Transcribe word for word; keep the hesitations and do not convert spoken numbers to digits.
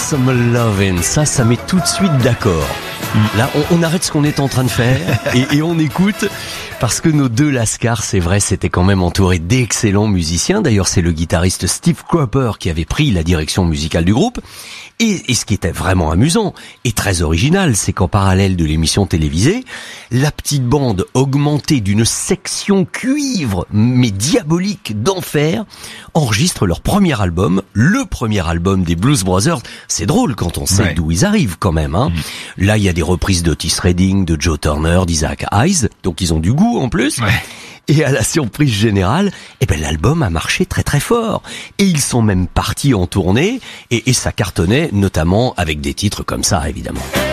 Some Lovin', ça, ça met tout de suite d'accord. Là, on, on arrête ce qu'on est en train de faire et, et on écoute, parce que nos deux Lascars, c'est vrai, c'était quand même entouré d'excellents musiciens. D'ailleurs, c'est le guitariste Steve Cropper qui avait pris la direction musicale du groupe. Et, et ce qui était vraiment amusant et très original, c'est qu'en parallèle de l'émission télévisée, la petite bande augmentée d'une section cuivre, mais diabolique d'enfer, enregistre leur premier album, le premier album des Blues Brothers. C'est drôle quand on sait ouais. d'où ils arrivent quand même. Hein. Mmh. Là, il y a des reprises d'Otis Redding, de Joe Turner, d'Isaac Hayes, donc ils ont du goût en plus. Ouais. Et à la surprise générale, eh ben l'album a marché très très fort. Et ils sont même partis en tournée, et, et ça cartonnait, notamment avec des titres comme ça, évidemment.